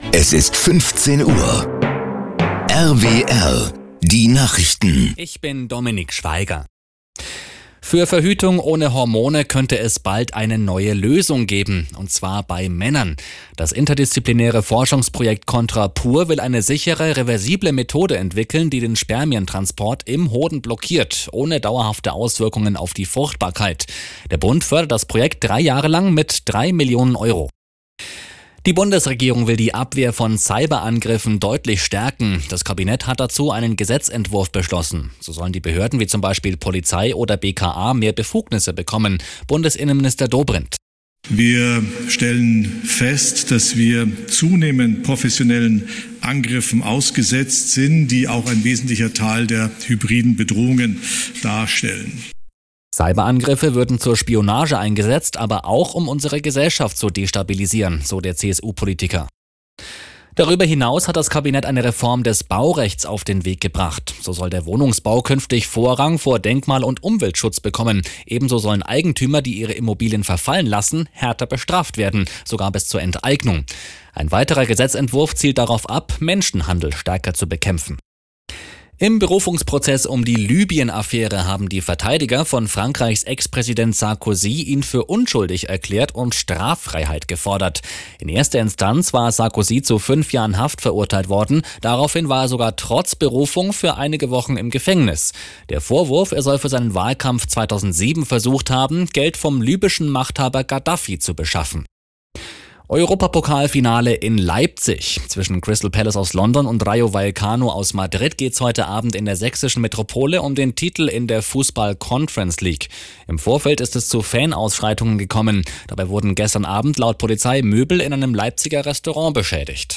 Es ist 15 Uhr. RWR, die Nachrichten. Ich bin Dominik Schweiger. Für Verhütung ohne Hormone könnte es bald eine neue Lösung geben, und zwar bei Männern. Das interdisziplinäre Forschungsprojekt Contrapur will eine sichere, reversible Methode entwickeln, die den Spermientransport im Hoden blockiert, ohne dauerhafte Auswirkungen auf die Fruchtbarkeit. Der Bund fördert das Projekt 3 Jahre lang mit 3 Millionen Euro. Die Bundesregierung will die Abwehr von Cyberangriffen deutlich stärken. Das Kabinett hat dazu einen Gesetzentwurf beschlossen. So sollen die Behörden wie zum Beispiel Polizei oder BKA mehr Befugnisse bekommen. Bundesinnenminister Dobrindt. Wir stellen fest, dass wir zunehmend professionellen Angriffen ausgesetzt sind, die auch ein wesentlicher Teil der hybriden Bedrohungen darstellen. Cyberangriffe würden zur Spionage eingesetzt, aber auch um unsere Gesellschaft zu destabilisieren, so der CSU-Politiker. Darüber hinaus hat das Kabinett eine Reform des Baurechts auf den Weg gebracht. So soll der Wohnungsbau künftig Vorrang vor Denkmal- und Umweltschutz bekommen. Ebenso sollen Eigentümer, die ihre Immobilien verfallen lassen, härter bestraft werden, sogar bis zur Enteignung. Ein weiterer Gesetzentwurf zielt darauf ab, Menschenhandel stärker zu bekämpfen. Im Berufungsprozess um die Libyen-Affäre haben die Verteidiger von Frankreichs Ex-Präsident Sarkozy ihn für unschuldig erklärt und Straffreiheit gefordert. In erster Instanz war Sarkozy zu 5 Jahren Haft verurteilt worden. Daraufhin war er sogar trotz Berufung für einige Wochen im Gefängnis. Der Vorwurf, er soll für seinen Wahlkampf 2007 versucht haben, Geld vom libyschen Machthaber Gaddafi zu beschaffen. Europapokalfinale in Leipzig. Zwischen Crystal Palace aus London und Rayo Vallecano aus Madrid geht's heute Abend in der sächsischen Metropole um den Titel in der Fußball-Conference League. Im Vorfeld ist es zu Fanausschreitungen gekommen. Dabei wurden gestern Abend laut Polizei Möbel in einem Leipziger Restaurant beschädigt.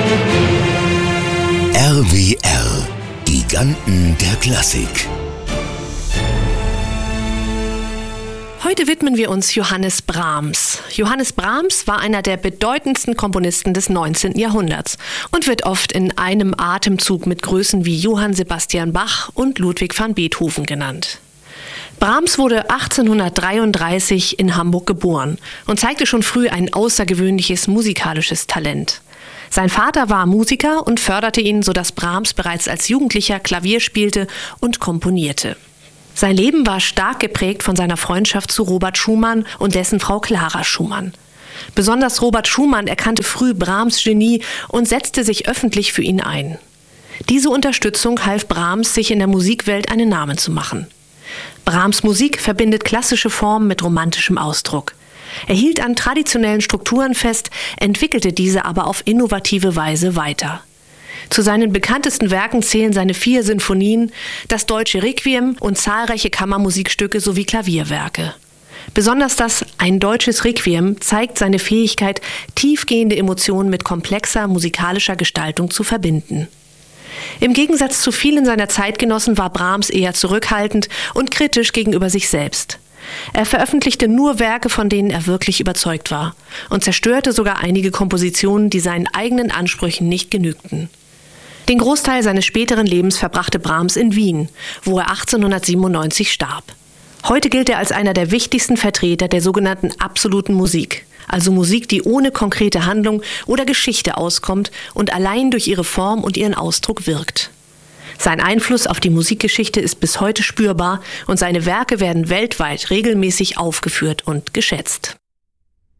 RWR, Giganten der Klassik. Heute widmen wir uns Johannes Brahms. Johannes Brahms war einer der bedeutendsten Komponisten des 19. Jahrhunderts und wird oft in einem Atemzug mit Größen wie Johann Sebastian Bach und Ludwig van Beethoven genannt. Brahms wurde 1833 in Hamburg geboren und zeigte schon früh ein außergewöhnliches musikalisches Talent. Sein Vater war Musiker und förderte ihn, sodass Brahms bereits als Jugendlicher Klavier spielte und komponierte. Sein Leben war stark geprägt von seiner Freundschaft zu Robert Schumann und dessen Frau Clara Schumann. Besonders Robert Schumann erkannte früh Brahms' Genie und setzte sich öffentlich für ihn ein. Diese Unterstützung half Brahms, sich in der Musikwelt einen Namen zu machen. Brahms' Musik verbindet klassische Formen mit romantischem Ausdruck. Er hielt an traditionellen Strukturen fest, entwickelte diese aber auf innovative Weise weiter. Zu seinen bekanntesten Werken zählen seine 4 Sinfonien, das Deutsche Requiem und zahlreiche Kammermusikstücke sowie Klavierwerke. Besonders das Ein deutsches Requiem zeigt seine Fähigkeit, tiefgehende Emotionen mit komplexer musikalischer Gestaltung zu verbinden. Im Gegensatz zu vielen seiner Zeitgenossen war Brahms eher zurückhaltend und kritisch gegenüber sich selbst. Er veröffentlichte nur Werke, von denen er wirklich überzeugt war, und zerstörte sogar einige Kompositionen, die seinen eigenen Ansprüchen nicht genügten. Den Großteil seines späteren Lebens verbrachte Brahms in Wien, wo er 1897 starb. Heute gilt er als einer der wichtigsten Vertreter der sogenannten absoluten Musik, also Musik, die ohne konkrete Handlung oder Geschichte auskommt und allein durch ihre Form und ihren Ausdruck wirkt. Sein Einfluss auf die Musikgeschichte ist bis heute spürbar und seine Werke werden weltweit regelmäßig aufgeführt und geschätzt.